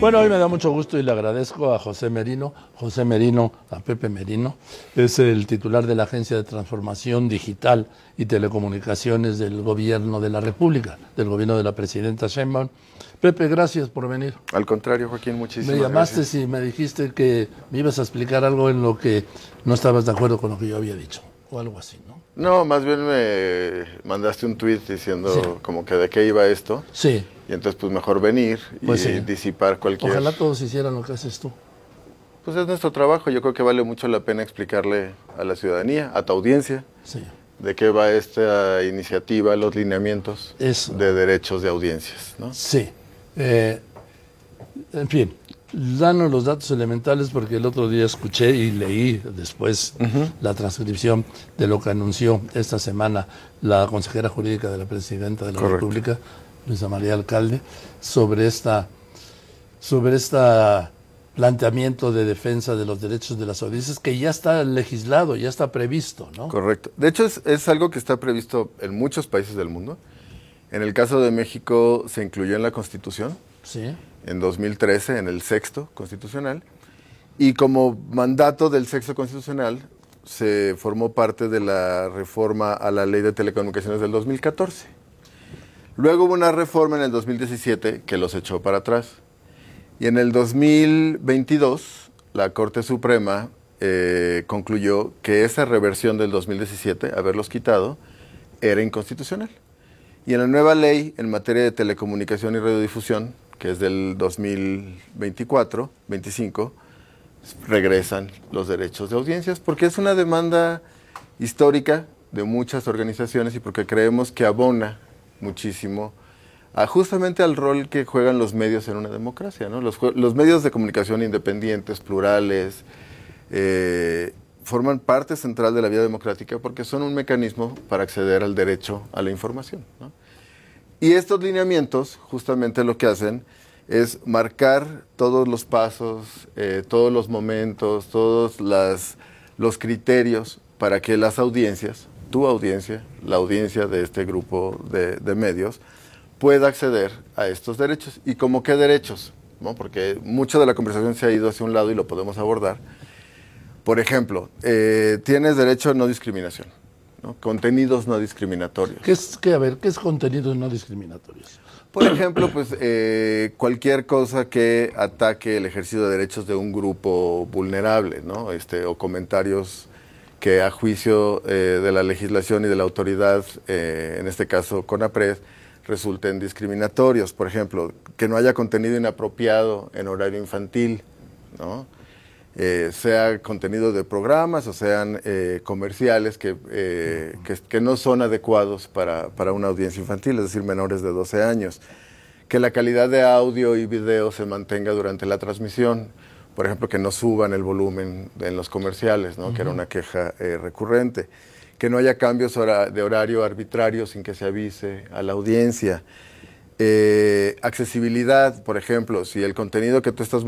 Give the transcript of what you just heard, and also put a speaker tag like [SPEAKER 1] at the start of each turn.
[SPEAKER 1] Bueno, hoy me da mucho gusto y le agradezco a José Merino, a Pepe Merino, es el titular de la Agencia de Transformación Digital y Telecomunicaciones del Gobierno de la República, del gobierno de la presidenta Sheinbaum. Pepe, gracias por venir.
[SPEAKER 2] Al contrario, Joaquín, muchísimas
[SPEAKER 1] gracias. Me llamaste
[SPEAKER 2] gracias.
[SPEAKER 1] y me dijiste que me ibas a explicar algo en lo que no estabas de acuerdo con lo que yo había dicho, o algo así, ¿no?
[SPEAKER 2] No, más bien me mandaste un tuit diciendo como que de qué iba esto.
[SPEAKER 1] Sí.
[SPEAKER 2] Y entonces pues mejor venir y disipar cualquier...
[SPEAKER 1] Ojalá todos hicieran lo que haces tú.
[SPEAKER 2] Pues es nuestro trabajo, yo creo que vale mucho la pena explicarle a la ciudadanía, a tu audiencia, de qué va esta iniciativa, los lineamientos de derechos de audiencias, ¿no?
[SPEAKER 1] Sí. En fin, danos los datos elementales porque el otro día escuché y leí después la transcripción de lo que anunció esta semana la consejera jurídica de la presidenta de la República, Luisa María Alcalde, sobre esta planteamiento de defensa de los derechos de las audiencias que ya está legislado, ya está previsto, ¿no?
[SPEAKER 2] Correcto. De hecho, es algo que está previsto en muchos países del mundo. En el caso de México se incluyó en la Constitución, en 2013, en el sexto constitucional, y como mandato del sexto constitucional se formó parte de la reforma a la Ley de Telecomunicaciones del 2014. Luego hubo una reforma en el 2017 que los echó para atrás. Y en el 2022, la Corte Suprema concluyó que esa reversión del 2017, haberlos quitado, era inconstitucional. Y en la nueva ley en materia de telecomunicación y radiodifusión, que es del 2024-25, regresan los derechos de audiencias, porque es una demanda histórica de muchas organizaciones y porque creemos que abona muchísimo justamente al rol que juegan los medios en una democracia, ¿no? Los medios de comunicación independientes, plurales, forman parte central de la vida democrática porque son un mecanismo para acceder al derecho a la información, ¿no? Y estos lineamientos justamente lo que hacen es marcar todos los pasos, todos los momentos, todos los criterios para que las audiencias, tu audiencia, la audiencia de este grupo de medios, pueda acceder a estos derechos. ¿Y cómo qué derechos? ¿No? Porque mucha de la conversación se ha ido hacia un lado y lo podemos abordar. Por ejemplo, tienes derecho a no discriminación, ¿no? Contenidos no discriminatorios.
[SPEAKER 1] ¿Qué es contenidos no discriminatorios?
[SPEAKER 2] Por ejemplo, pues cualquier cosa que ataque el ejercicio de derechos de un grupo vulnerable, ¿no? O comentarios que a juicio de la legislación y de la autoridad, en este caso CONAPRED, resulten discriminatorios. Por ejemplo, que no haya contenido inapropiado en horario infantil, ¿no? Sea contenido de programas o sean comerciales que no son adecuados para una audiencia infantil, es decir, menores de 12 años. Que la calidad de audio y video se mantenga durante la transmisión. Por ejemplo, que no suban el volumen en los comerciales, ¿no? Que era una queja recurrente. Que no haya cambios de horario arbitrarios sin que se avise a la audiencia. Accesibilidad, por ejemplo, si el contenido que tú estás